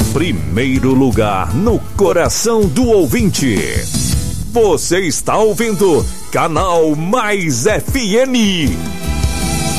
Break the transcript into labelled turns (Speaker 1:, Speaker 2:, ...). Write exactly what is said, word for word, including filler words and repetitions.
Speaker 1: Primeiro lugar no coração do ouvinte. Você está ouvindo Canal Mais F M.